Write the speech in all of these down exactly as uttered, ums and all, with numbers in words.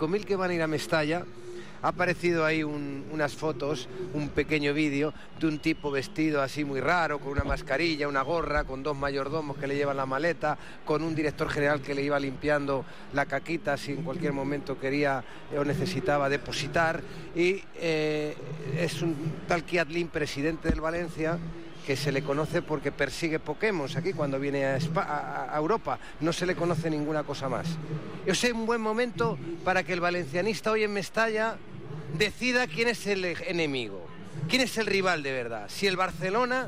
cinco mil que van a ir a Mestalla, ha aparecido ahí un, unas fotos, un pequeño vídeo de un tipo vestido así muy raro, con una mascarilla, una gorra, con dos mayordomos que le llevan la maleta, con un director general que le iba limpiando la caquita si en cualquier momento quería o necesitaba depositar, y eh, es un tal Kiatlin, presidente del Valencia, que se le conoce porque persigue Pokémon aquí cuando viene a, Spa, a Europa. No se le conoce ninguna cosa más. Yo sé, un buen momento para que el valencianista hoy en Mestalla decida quién es el enemigo, quién es el rival de verdad, si el Barcelona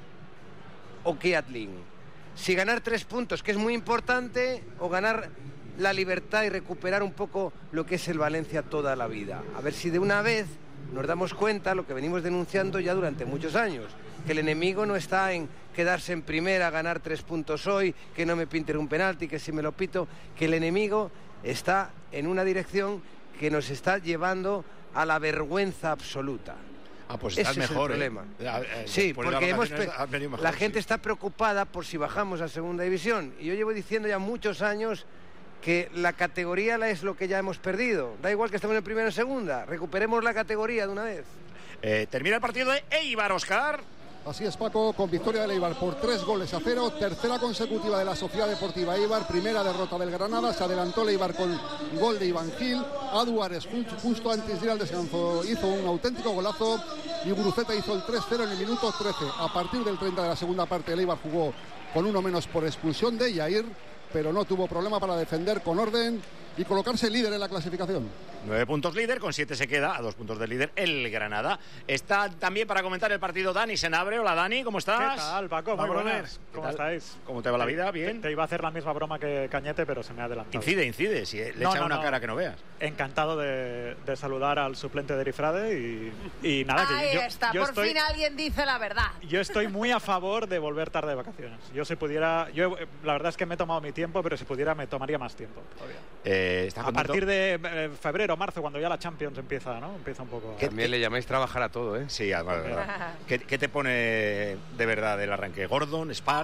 o Kiatlin, si ganar tres puntos, que es muy importante, o ganar la libertad y recuperar un poco lo que es el Valencia toda la vida. A ver si de una vez nos damos cuenta, lo que venimos denunciando ya durante muchos años, que el enemigo no está en quedarse en primera, ganar tres puntos hoy, que no me pinten un penalti, que si me lo pito, que el enemigo está en una dirección que nos está llevando a la vergüenza absoluta. Ah, pues estás Ese mejor, es el problema. ¿eh? Eh, Sí, porque hemos pe- mejor, la gente sí. está preocupada por si bajamos a segunda división. Y yo llevo diciendo ya muchos años que la categoría la es lo que ya hemos perdido. Da igual que estemos en primera o en segunda. Recuperemos la categoría de una vez. Eh, termina el partido de Eibar, Óscar. Así es, Paco, con victoria del Eibar por tres goles a cero, tercera consecutiva de la Sociedad Deportiva Eibar, primera derrota del Granada, se adelantó el Eibar con gol de Iván Gil, Aduares justo antes de ir al descanso hizo un auténtico golazo y Guruceta hizo el tres cero en el minuto trece. A partir del treinta de la segunda parte el Eibar jugó con uno menos por expulsión de Yair, pero no tuvo problema para defender con orden y colocarse líder en la clasificación. Nueve puntos líder, con siete se queda, a dos puntos del líder el Granada. Está también para comentar el partido Dani Senabre. Hola Dani, ¿cómo estás? ¿Qué tal, Paco? Muy Vámonos. buenas. ¿Cómo estáis? ¿Cómo te va la vida? Bien. Te, te iba a hacer la misma broma que Cañete, pero se me ha adelantado. Incide, incide, si le No, echa no, una no. cara que no veas. Encantado de, de saludar al suplente de Erifrade y, y nada, que Ahí yo, está, yo por estoy, fin alguien dice la verdad. yo estoy muy a favor de volver tarde de vacaciones. Yo si pudiera, yo la verdad es que me he tomado mi tiempo, pero si pudiera me tomaría más tiempo todavía. Eh, ¿estás A contento? partir de eh, febrero, marzo, cuando ya la Champions empieza, ¿no? Empieza un poco. ¿Qué- También le llamáis trabajar a todo, ¿eh? Sí, ah, vale, vale. ¿Qué, ¿Qué te pone de verdad el arranque? ¿Gordon, Spar?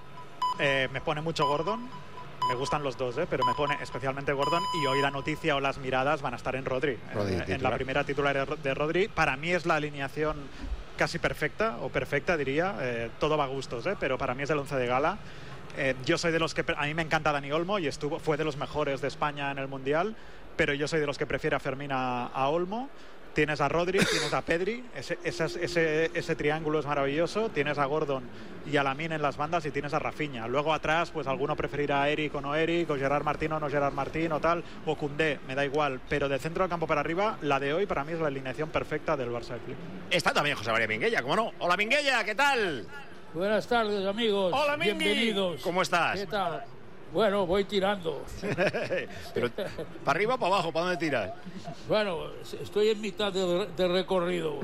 Eh, me pone mucho Gordon. Me gustan los dos, ¿eh? Pero me pone especialmente Gordon, y hoy la noticia o las miradas van a estar en Rodri. Rodri, en, en titular. la primera titular de Rodri. Para mí es la alineación casi perfecta, o perfecta diría. Eh, todo va a gustos, ¿eh? Pero para mí es el once de gala. Eh, yo soy de los que... A mí me encanta Dani Olmo y estuvo, fue de los mejores de España en el Mundial, pero yo soy de los que prefiere a Fermín a, a Olmo. Tienes a Rodri, tienes a Pedri, ese, esas, ese, ese triángulo es maravilloso. Tienes a Gordon y a Lamine en las bandas y tienes a Rafinha. Luego atrás, pues alguno preferirá a Eric o no Eric, o Gerard Martín o no Gerard Martín o tal, o Koundé, me da igual. Pero del centro del campo para arriba, la de hoy para mí es la alineación perfecta del Barça de Flick. Está también José María Minguella, ¿cómo no? Hola Minguella, ¿qué tal? Buenas tardes, amigos. Hola, Mingui. Bienvenidos. ¿Cómo estás? ¿Qué tal? Bueno, voy tirando. Pero, ¿para arriba o para abajo? ¿Para dónde tiras? Bueno, estoy en mitad de, de recorrido.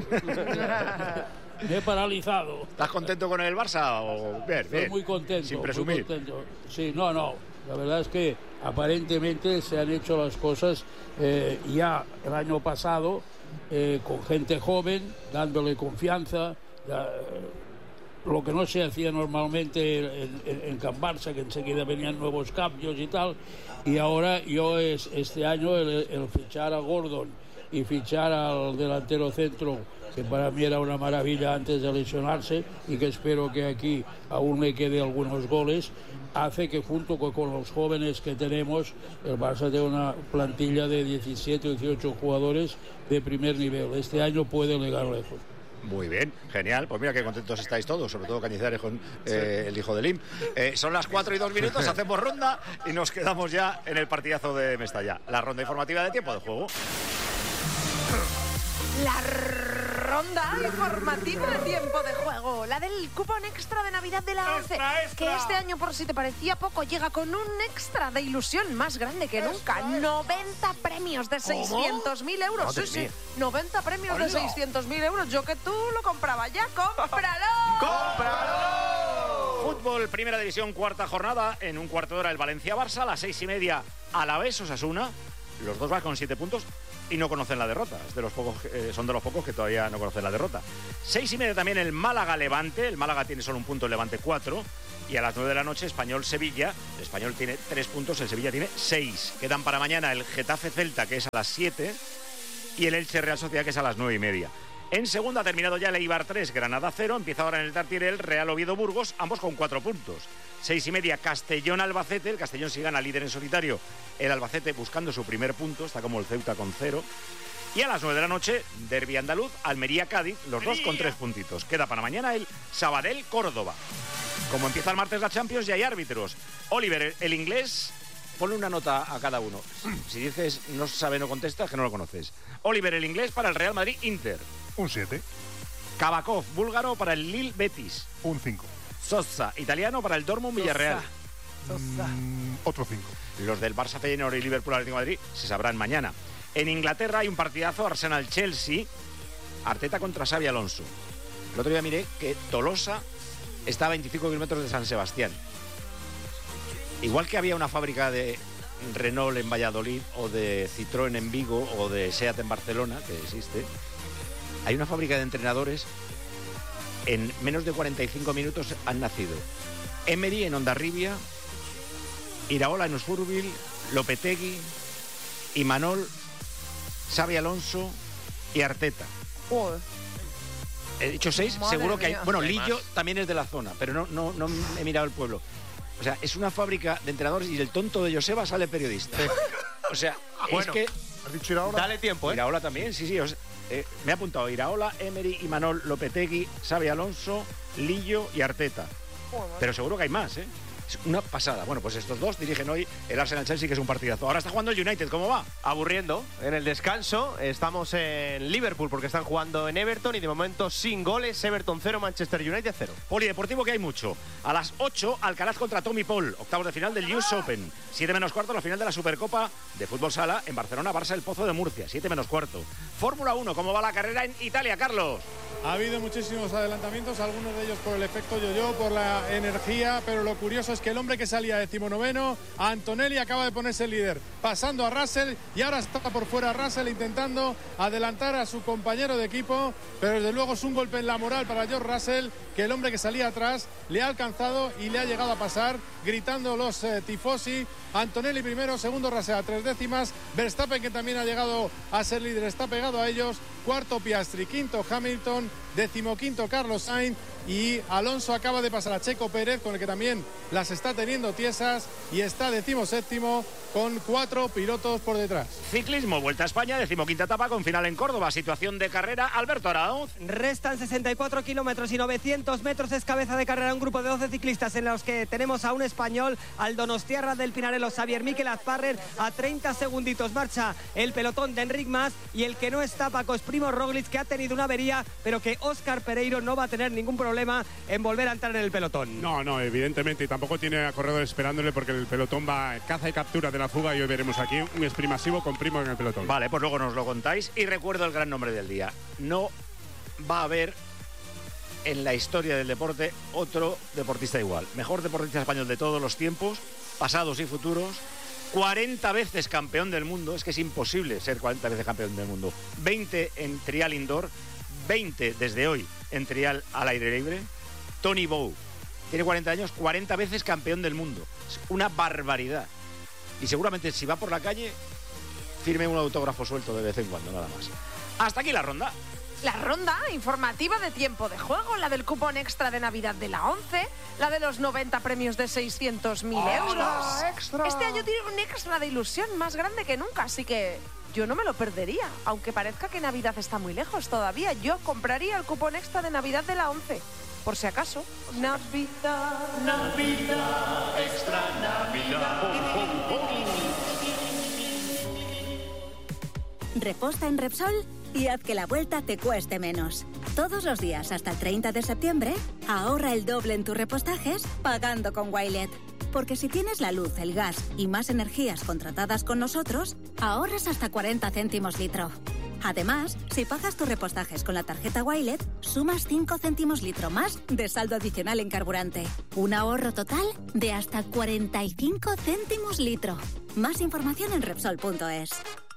Me he paralizado. ¿Estás contento con el Barça? O... Bien, Estoy bien. muy contento. Sin muy presumir. contento. Sí, no, no. La verdad es que aparentemente se han hecho las cosas eh, ya el año pasado eh, con gente joven, dándole confianza. Ya, eh, lo que no se hacía normalmente en, en, en Can Barça, que enseguida venían nuevos cambios y tal, y ahora yo es, este año el, el fichar a Gordon y fichar al delantero centro, que para mí era una maravilla antes de lesionarse y que espero que aquí aún le quede algunos goles, hace que junto con, con los jóvenes que tenemos el Barça tenga una plantilla de diecisiete o dieciocho jugadores de primer nivel. Este año puede llegar lejos. Muy bien, genial. Pues mira qué contentos estáis todos, sobre todo Cañizares con eh, el hijo de Lim. Eh, son las cuatro y dos minutos, hacemos ronda y nos quedamos ya en el partidazo de Mestalla. La ronda informativa de tiempo de juego. La ronda informativa de tiempo de juego, la del cupón extra de Navidad de la ONCE, que este año, por si te parecía poco, llega con un extra de ilusión más grande que nunca. noventa premios de seiscientos mil euros. Madre Sí, mía. sí, noventa premios de seiscientos mil euros. Yo que tú lo compraba ya, cómpralo. ¡Cómpralo! Fútbol, primera división, cuarta jornada. En un cuarto de hora el Valencia-Barça, a las seis y media Alavés Osasuna. Los dos van con siete puntos y no conocen la derrota. Es de los pocos, eh, son de los pocos que todavía no conocen la derrota. Seis y media también el Málaga-Levante. El Málaga tiene solo un punto, el Levante cuatro. Y a las nueve de la noche, Español-Sevilla. El Español tiene tres puntos, el Sevilla tiene seis. Quedan para mañana el Getafe-Celta, que es a las siete. Y el Elche-Real Sociedad, que es a las nueve y media. En segunda ha terminado ya el Eibar tres, Granada cero. Empieza ahora en el Tartiere el Real Oviedo-Burgos, ambos con cuatro puntos. Seis y media, Castellón-Albacete. El Castellón si gana líder en solitario. El Albacete buscando su primer punto, está como el Ceuta con cero. Y a las nueve de la noche, derbi andaluz, Almería-Cádiz, los dos con tres puntitos. Queda para mañana el Sabadell-Córdoba. Como empieza el martes la Champions, ya hay árbitros. Oliver, el inglés, ponle una nota a cada uno. Si dices no sabe, no contesta, es que no lo conoces. Oliver, el inglés, para el Real Madrid-Inter. Un siete. Kabakov, búlgaro, para el Lille-Betis. Un cinco. Sosa, italiano, para el Dortmund-Villarreal. Sosa. Mm, otro cinco. Los del Barça, Feyenoord y Liverpool Atlético de Madrid se sabrán mañana. En Inglaterra hay un partidazo, Arsenal-Chelsea, Arteta contra Xabi Alonso. El otro día miré que Tolosa está a veinticinco kilómetros de San Sebastián. Igual que había una fábrica de Renault en Valladolid, o de Citroën en Vigo, o de SEAT en Barcelona, que existe, hay una fábrica de entrenadores. En menos de cuarenta y cinco minutos han nacido Emery en Hondarribia, Iraola en Usurbil, Lopetegui, Imanol, Xabi Alonso y Arteta. Joder. He dicho seis, Madre seguro que hay. mía. Bueno, Hay Lillo más. también es de la zona, pero no, no, no he mirado el pueblo. O sea, es una fábrica de entrenadores y el tonto de Joseba sale periodista. O sea, Bueno. es que ¿Has dicho Iraola? Dale tiempo, ¿eh? Iraola también, sí, sí. o sea, eh, me ha apuntado Iraola, Emery, Imanol, Lopetegui, Xabi Alonso, Lillo y Arteta. Pero seguro que hay más, ¿eh? Es una pasada. Bueno, pues estos dos dirigen hoy el Arsenal-Chelsea, que es un partidazo. Ahora está jugando el United, ¿cómo va? Aburriendo. En el descanso estamos en Liverpool porque están jugando en Everton y de momento sin goles. Everton cero, Manchester United cero. Polideportivo, que hay mucho. A las ocho, Alcaraz contra Tommy Paul, octavos de final del U S Open. siete menos cuarto, la final de la Supercopa de Fútbol Sala en Barcelona, Barça, el Pozo de Murcia. siete menos cuarto. Fórmula uno, ¿cómo va la carrera en Italia, Carlos? Ha habido muchísimos adelantamientos, algunos de ellos por el efecto yo-yo, por la energía, pero lo curioso es que el hombre que salía decimonoveno, Antonelli, acaba de ponerse el líder, pasando a Russell, y ahora está por fuera Russell intentando adelantar a su compañero de equipo, pero desde luego es un golpe en la moral para George Russell, que el hombre que salía atrás le ha alcanzado y le ha llegado a pasar, gritando los eh, tifosi. Antonelli primero, segundo Russell a tres décimas, Verstappen, que también ha llegado a ser líder, está pegado a ellos, cuarto Piastri, quinto Hamilton, decimoquinto Carlos Sainz, y Alonso acaba de pasar a Checo Pérez, con el que también las está teniendo tiesas, y está decimoséptimo con cuatro pilotos por detrás. Ciclismo, Vuelta a España, decimoquinta etapa con final en Córdoba. Situación de carrera, Alberto Arauz. Restan sesenta y cuatro kilómetros y novecientos metros. Es cabeza de carrera un grupo de doce ciclistas en los que tenemos a un español, al donostiarra del Pinarello, Xavier Miquel Azparrer, a treinta segunditos. Marcha el pelotón de Enric Mas, y el que no está, Paco, es Primo Roglic, que ha tenido una avería, pero que Óscar Pereiro no va a tener ningún problema en volver a entrar en el pelotón. No, no, evidentemente, y tampoco tiene a corredor esperándole, porque el pelotón va caza y captura de la fuga, y hoy veremos aquí un sprint masivo con Primo en el pelotón. Vale, pues luego nos lo contáis. Y recuerdo el gran nombre del día. No va a haber en la historia del deporte otro deportista igual. Mejor deportista español de todos los tiempos, pasados y futuros. cuarenta veces campeón del mundo. Es que es imposible ser cuarenta veces campeón del mundo. veinte en trial indoor, veinte desde hoy en trial al aire libre. Tony Bow tiene cuarenta años, cuarenta veces campeón del mundo. Es una barbaridad. Y seguramente si va por la calle, firme un autógrafo suelto de vez en cuando, nada más. Hasta aquí la ronda. La ronda informativa de tiempo de juego, la del cupón extra de Navidad de la once, la de los noventa premios de seiscientos mil euros. extra! Este año tiene un extra de ilusión más grande que nunca, así que yo no me lo perdería. Aunque parezca que Navidad está muy lejos todavía, yo compraría el cupón extra de Navidad de la once. Por si acaso. Navidad, Navidad, extra Navidad. Reposta en Repsol y haz que la vuelta te cueste menos. Todos los días hasta el treinta de septiembre, ahorra el doble en tus repostajes pagando con Wilet. Porque si tienes la luz, el gas y más energías contratadas con nosotros, ahorras hasta cuarenta céntimos litro. Además, si pagas tus repostajes con la tarjeta Wilet, sumas cinco céntimos litro más de saldo adicional en carburante. Un ahorro total de hasta cuarenta y cinco céntimos litro. Más información en Repsol punto es.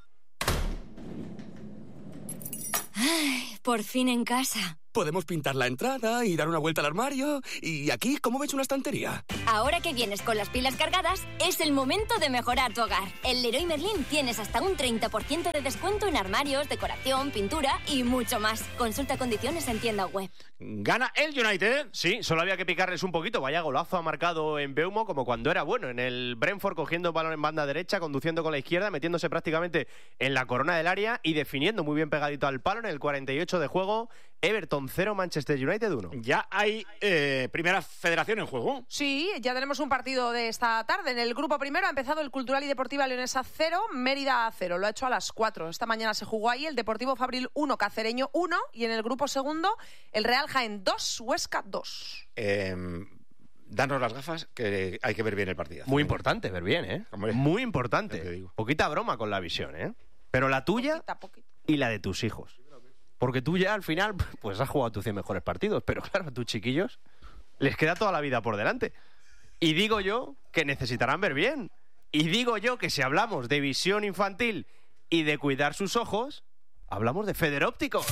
Ay, por fin en casa. Podemos pintar la entrada y dar una vuelta al armario. Y aquí, ¿cómo ves una estantería? Ahora que vienes con las pilas cargadas, es el momento de mejorar tu hogar. En Leroy Merlin tienes hasta un treinta por ciento de descuento en armarios, decoración, pintura y mucho más. Consulta condiciones en tienda web. ¿Gana el United? Sí, solo había que picarles un poquito. Vaya golazo ha marcado en Beumo, como cuando era bueno. En el Brentford, cogiendo el balón en banda derecha, conduciendo con la izquierda, metiéndose prácticamente en la corona del área y definiendo muy bien pegadito al palo en el cuarenta y ocho de juego. Everton cero, Manchester United uno. Ya hay eh, primera federación en juego. Sí, ya tenemos un partido de esta tarde. En el grupo primero ha empezado el Cultural y Deportiva Leonesa cero, Mérida cero. Lo ha hecho a las cuatro. Esta mañana se jugó ahí el Deportivo Fabril uno, Cacereño uno. Y en el grupo segundo, el Real Jaén dos, Huesca dos. Eh, danos las gafas, que hay que ver bien el partido. Muy importante ver bien, ¿eh? Hombre, muy importante. Poquita broma con la visión, ¿eh? Pero la tuya Poquita, poquita. y la de tus hijos. Porque tú ya al final pues has jugado tus cien mejores partidos, pero claro, a tus chiquillos les queda toda la vida por delante. Y digo yo que necesitarán ver bien. Y digo yo que si hablamos de visión infantil y de cuidar sus ojos, hablamos de Federópticos.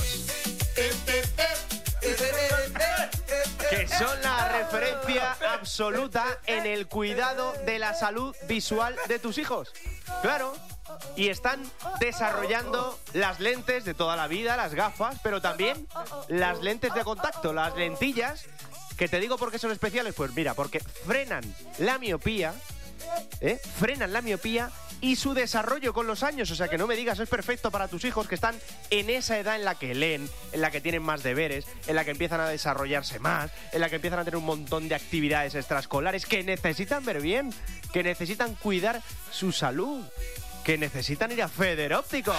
Que son la referencia absoluta en el cuidado de la salud visual de tus hijos. Claro. Y están desarrollando las lentes de toda la vida, las gafas, pero también las lentes de contacto, las lentillas, que te digo por qué son especiales. Pues mira, porque frenan la miopía, ¿eh? frenan la miopía y su desarrollo con los años. O sea, que no me digas, es perfecto para tus hijos que están en esa edad en la que leen, en la que tienen más deberes, en la que empiezan a desarrollarse más, en la que empiezan a tener un montón de actividades extraescolares, que necesitan ver bien, que necesitan cuidar su salud, que necesitan ir a Federópticos.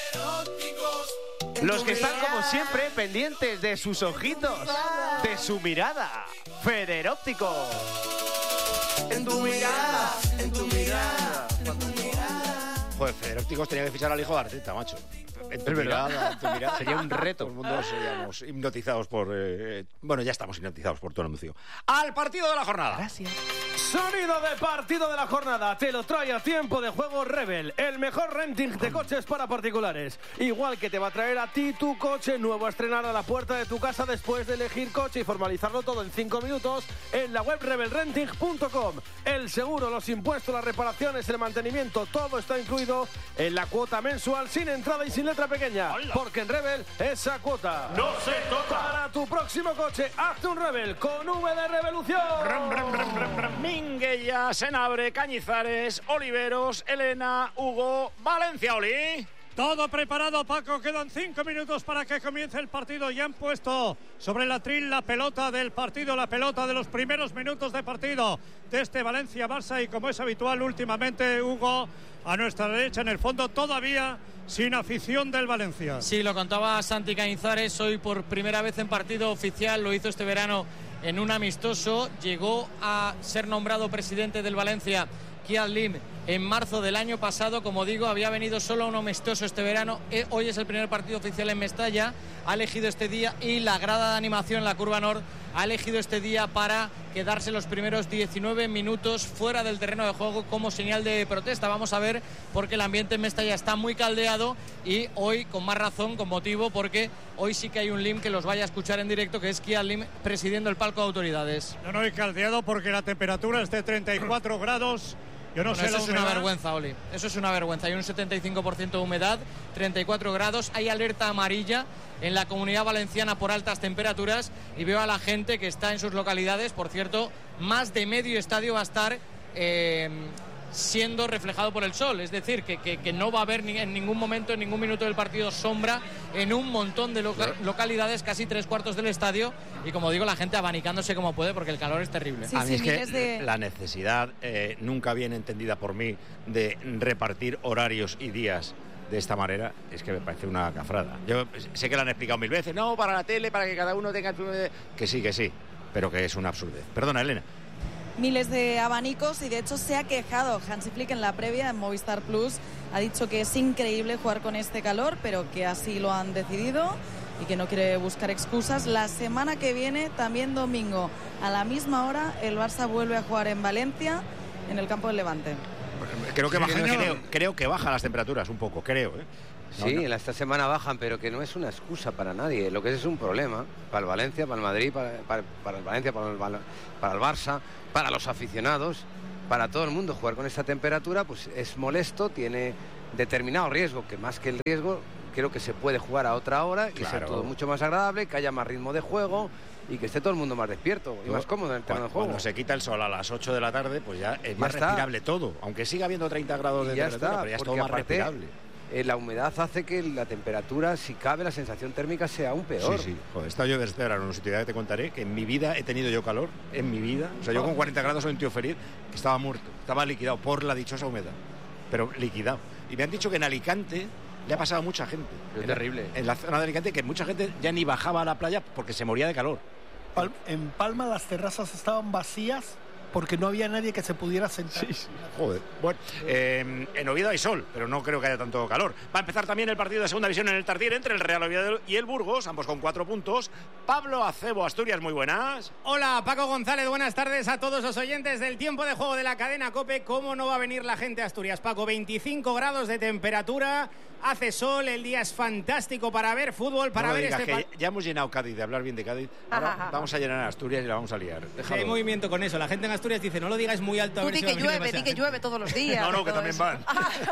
Los que están, como siempre, pendientes de sus ojitos, de su mirada. Federópticos. En tu mirada, en tu mirada, en tu mirada. Joder, Federópticos tenía que fichar al hijo de Arteta, macho. En tu Es verdad. mirada, en tu mirada. Sería un reto. Todo el mundo seríamos hipnotizados por... Eh, bueno, ya estamos hipnotizados por todo el anuncio. ¡Al partido de la jornada! Gracias. Sonido de partido de la jornada. Te lo trae a tiempo de juego Rebel, el mejor renting de coches para particulares. Igual que te va a traer a ti tu coche nuevo a estrenar a la puerta de tu casa después de elegir coche y formalizarlo todo en cinco minutos en la web rebel renting punto com. El seguro, los impuestos, las reparaciones, el mantenimiento, todo está incluido en la cuota mensual sin entrada y sin letra pequeña. ¡Hola! Porque en Rebel esa cuota no se toca. Para tu próximo coche, hazte un Rebel con V de Revolución. Brum, brum, brum, brum, brum. Minguella, Senabre, Cañizares, Oliveros, Elena, Hugo, Valencia, Oli. Todo preparado, Paco. Quedan cinco minutos para que comience el partido. Ya han puesto sobre el atril la pelota del partido, la pelota de los primeros minutos de partido de este Valencia-Barça. Y como es habitual últimamente, Hugo, a nuestra derecha en el fondo, todavía sin afición del Valencia. Sí, lo contaba Santi Cañizares. Hoy por primera vez en partido oficial, lo hizo este verano en un amistoso. Llegó a ser nombrado presidente del Valencia Kian Lim en marzo del año pasado. Como digo, había venido solo a un amistoso este verano. Hoy es el primer partido oficial en Mestalla. Ha elegido este día, y la grada de animación en la Curva Nord ha elegido este día para quedarse los primeros diecinueve minutos fuera del terreno de juego como señal de protesta. Vamos a ver, porque el ambiente en Mestalla está muy caldeado, y hoy con más razón, con motivo, porque hoy sí que hay un Lim que los vaya a escuchar en directo, que es Kian Lim presidiendo el palco de autoridades. No, no, hay caldeado porque la temperatura es de treinta y cuatro grados. Yo no bueno, sé eso la es humedad. una vergüenza, Oli. Eso es una vergüenza. Hay un setenta y cinco por ciento de humedad, treinta y cuatro grados. Hay alerta amarilla en la Comunidad Valenciana por altas temperaturas, y veo a la gente que está en sus localidades. Por cierto, más de medio estadio va a estar eh, siendo reflejado por el sol. Es decir, que, que, que no va a haber ni, en ningún momento, en ningún minuto del partido, sombra en un montón de loca localidades, casi tres cuartos del estadio. Y como digo, la gente abanicándose como puede, porque el calor es terrible. Sí, a mí sí, es que de... la necesidad, eh, nunca bien entendida por mí, de repartir horarios y días de esta manera, es que me parece una cafrada. Yo sé que lo han explicado mil veces, no, para la tele, para que cada uno tenga... Que sí, que sí, pero que es una absurdez. Perdona, Elena. miles de abanicos y de hecho se ha quejado Hansi Flick en la previa en Movistar Plus. Ha dicho que es increíble jugar con este calor, pero que así lo han decidido y que no quiere buscar excusas. La semana que viene, también domingo, a la misma hora, el Barça vuelve a jugar en Valencia, en el campo del Levante. Creo que, Sí, baja, señor. creo, creo que bajan las temperaturas un poco, creo. ¿eh? No, Sí, no. en esta semana bajan, pero que no es una excusa para nadie. Lo que es es un problema para el Valencia, para el Madrid, para, para, para el Valencia, para el, Val- para el Barça, para los aficionados, para todo el mundo. Jugar con esta temperatura pues es molesto, tiene determinado riesgo, que más que el riesgo creo que se puede jugar a otra hora y Claro. ser todo mucho más agradable, que haya más ritmo de juego y que esté todo el mundo más despierto y más cómodo en el terreno de juego. Cuando se quita el sol a las ocho de la tarde, pues ya es Ya más está. respirable todo. Aunque siga habiendo treinta grados de Y ya temperatura, está, pero ya es porque todo más aparte, respirable. eh, la humedad hace que la temperatura, si cabe, la sensación térmica sea aún peor. Sí, sí. Joder, he estado yo desde verano en una ciudad que te contaré que en mi vida he tenido yo calor, en mi vida. O sea, yo con cuarenta grados soy un tío feliz que estaba muerto, estaba liquidado por la dichosa humedad, pero liquidado. Y me han dicho que en Alicante le ha pasado a mucha gente. Es en, terrible. En la zona de Alicante, que mucha gente ya ni bajaba a la playa porque se moría de calor. Pal- en Palma las terrazas estaban vacías porque no había nadie que se pudiera sentar. Joder. Bueno, eh, en Oviedo hay sol, pero no creo que haya tanto calor. Va a empezar también el partido de segunda división en el Tartiere entre el Real Oviedo y el Burgos, ambos con cuatro puntos. Pablo Acebo, Asturias, muy buenas. Hola, Paco González, buenas tardes a todos los oyentes del tiempo de juego de la cadena COPE. ¿Cómo no va a venir la gente a Asturias, Paco? veinticinco grados de temperatura, hace sol, el día es fantástico para ver fútbol, para No me ver digas este que pa- ya hemos llenado Cádiz, de hablar bien de Cádiz. Ahora vamos a llenar a Asturias y la vamos a liar. Sí, Déjalo. hay movimiento con eso. La gente en Asturias dice, no lo digáis muy alto. A Tú ver di si que va a venir llueve, di demasiada que gente. llueve todos los días. No, no, y que todo también eso. van.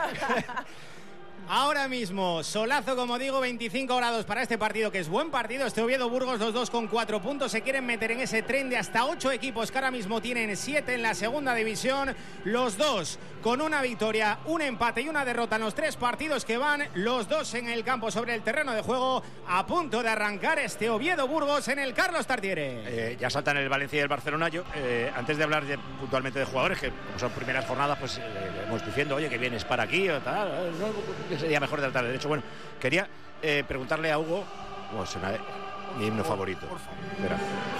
Ahora mismo, solazo, como digo, veinticinco grados para este partido, que es buen partido. Este Oviedo-Burgos, los dos con cuatro puntos. Se quieren meter en ese tren de hasta ocho equipos que ahora mismo tienen siete en la segunda división. Los dos con una victoria, un empate y una derrota en los tres partidos que van. Los dos en el campo sobre el terreno de juego, a punto de arrancar este Oviedo-Burgos en el Carlos Tartiere. Eh, ya saltan el Valencia y el Barcelona. Yo, eh, antes de hablar ya puntualmente de jugadores, que como son primeras jornadas, pues eh, hemos diciendo, oye, que vienes para aquí o tal, eh, no, que sería mejor tratar de hecho. Bueno, quería eh, preguntarle a Hugo, bueno, suena mi himno favorito. Por favor.